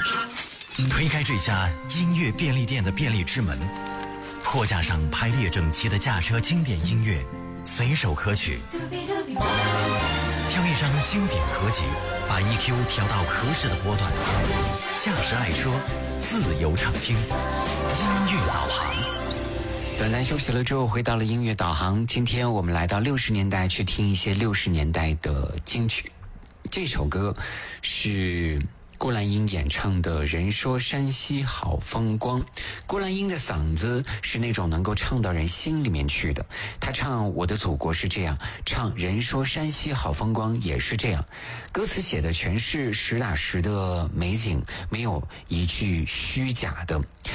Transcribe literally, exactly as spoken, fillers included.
推开这家音乐便利店的便利之门，货架上排列整齐的驾车经典音乐，随手可取。挑一张经典合集，把 E Q 调到合适的波段，驾驶爱车，自由畅听，音乐导航。 短暂休息了之后，回到了音乐导航。今天我们来到六十年代，去听一些六十年代的金曲。这首歌是郭兰英演唱的《人说山西好风光》。郭兰英的嗓子是那种能够唱到人心里面去的，她唱我的祖国是这样，唱人说山西好风光也是这样。歌词写的全是实打实的美景，没有一句虚假的。